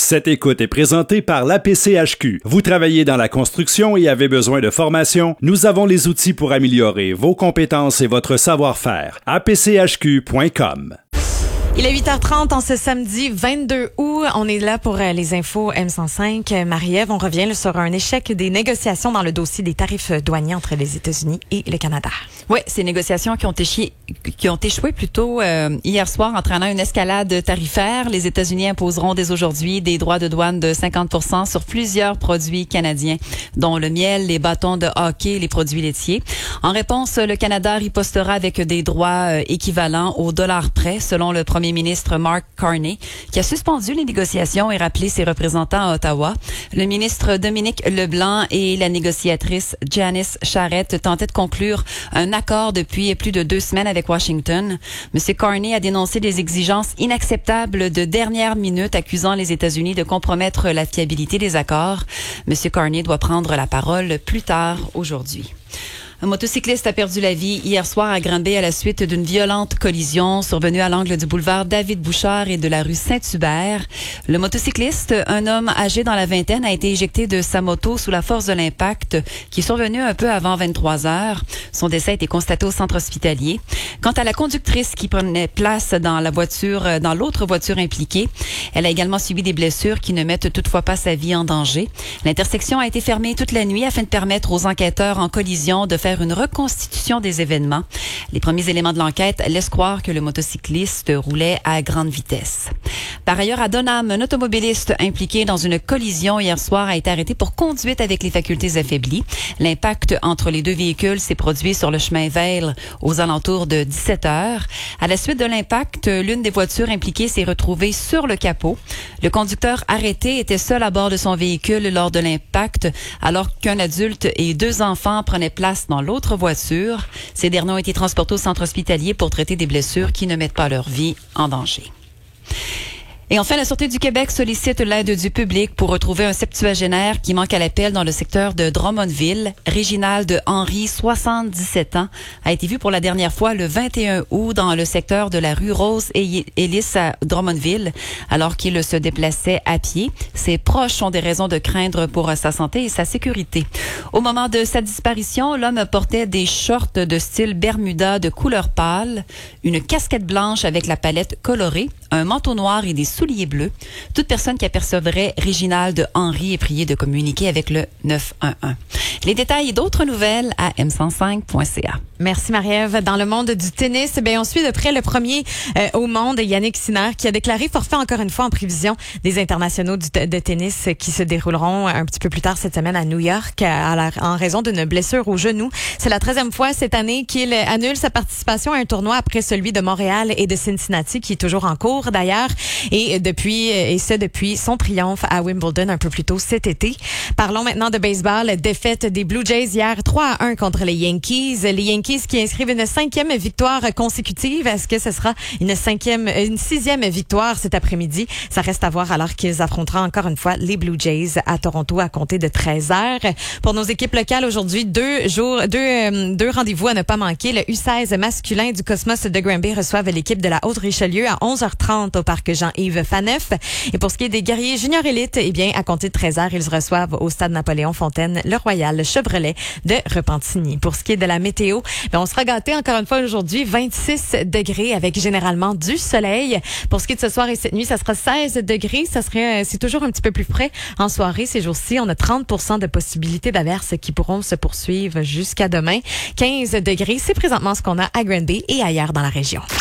Cette écoute est présentée par l'APCHQ. Vous travaillez dans la construction et avez besoin de formation? Nous avons les outils pour améliorer vos compétences et votre savoir-faire. apchq.com. Il est 8h30 en ce samedi 22 août. On est là pour les infos M105. Marie-Ève, on revient sur un échec des négociations dans le dossier des tarifs douaniers entre les États-Unis et le Canada. Oui, ces négociations qui ont échoué plutôt hier soir, entraînant une escalade tarifaire. Les États-Unis imposeront dès aujourd'hui des droits de douane de 50% sur plusieurs produits canadiens, dont le miel, les bâtons de hockey, les produits laitiers. En réponse, le Canada ripostera avec des droits équivalents au dollar près, selon le premier ministre Mark Carney, qui a suspendu les négociations et rappelé ses représentants à Ottawa. Le ministre Dominique Leblanc et la négociatrice Janice Charette tentaient de conclure un accord depuis plus de 2 semaines avec Washington. M. Carney a dénoncé des exigences inacceptables de dernière minute, accusant les États-Unis de compromettre la fiabilité des accords. M. Carney doit prendre la parole plus tard aujourd'hui. Un motocycliste a perdu la vie hier soir à Granby à la suite d'une violente collision survenue à l'angle du boulevard David-Bouchard et de la rue Saint-Hubert. Le motocycliste, un homme âgé dans la vingtaine, a été éjecté de sa moto sous la force de l'impact qui est survenu un peu avant 23 heures. Son décès a été constaté au centre hospitalier. Quant à la conductrice qui prenait place dans l'autre voiture impliquée, elle a également subi des blessures qui ne mettent toutefois pas sa vie en danger. L'intersection a été fermée toute la nuit afin de permettre aux enquêteurs en collision de faire une reconstitution des événements. Les premiers éléments de l'enquête laissent croire que le motocycliste roulait à grande vitesse. Par ailleurs, à Donham, un automobiliste impliqué dans une collision hier soir a été arrêté pour conduite avec les facultés affaiblies. L'impact entre les deux véhicules s'est produit sur le chemin Vail aux alentours de 17 heures. À la suite de l'impact, l'une des voitures impliquées s'est retrouvée sur le capot. Le conducteur arrêté était seul à bord de son véhicule lors de l'impact, alors qu'un adulte et 2 enfants prenaient place dans l'autre voiture. Ces derniers ont été transportés au centre hospitalier pour traiter des blessures qui ne mettent pas leur vie en danger. Et enfin, la Sûreté du Québec sollicite l'aide du public pour retrouver un septuagénaire qui manque à l'appel dans le secteur de Drummondville. Réginald Henry, 77 ans, a été vu pour la dernière fois le 21 août dans le secteur de la rue Rose et Ellis à Drummondville, alors qu'il se déplaçait à pied. Ses proches ont des raisons de craindre pour sa santé et sa sécurité. Au moment de sa disparition, l'homme portait des shorts de style Bermuda de couleur pâle, une casquette blanche avec la palette colorée, un manteau noir et des souliers bleus. Toute personne qui apercevrait Réginald Henry est priée de communiquer avec le 911. Les détails et d'autres nouvelles à m105.ca. Merci Marie-Ève. Dans le monde du tennis, on suit de près le premier au monde, Yannick Sinner, qui a déclaré forfait encore une fois en prévision des internationaux de tennis qui se dérouleront un petit peu plus tard cette semaine à New York en raison d'une blessure au genou. C'est la 13e fois cette année qu'il annule sa participation à un tournoi après celui de Montréal et de Cincinnati qui est toujours en cours d'ailleurs et depuis son triomphe à Wimbledon un peu plus tôt cet été. Parlons maintenant de baseball. Défaite des Blue Jays hier 3-1 contre les Yankees. Les Yankees qui inscrivent une 5e victoire consécutive. Est-ce que ce sera une 6e victoire cet après-midi? Ça reste à voir alors qu'ils affronteront encore une fois les Blue Jays à Toronto à compter de 13h. Pour nos équipes locales aujourd'hui, deux rendez-vous à ne pas manquer. Le U16 masculin du Cosmos de Granby reçoivent l'équipe de la Haute-Richelieu à 11h30 au parc Jean-Yves Faneuf. Et pour ce qui est des guerriers juniors élites, à compter de 13h, ils reçoivent au stade Napoléon Fontaine le Royal Chevrolet de Repentigny. Pour ce qui est de la météo, on sera gâtés encore une fois aujourd'hui, 26 degrés avec généralement du soleil. Pour ce qui est de ce soir et cette nuit, ça sera 16 degrés. C'est toujours un petit peu plus frais en soirée ces jours-ci. On a 30% de possibilités d'averses qui pourront se poursuivre jusqu'à demain. 15 degrés, c'est présentement ce qu'on a à Granby et ailleurs dans la région.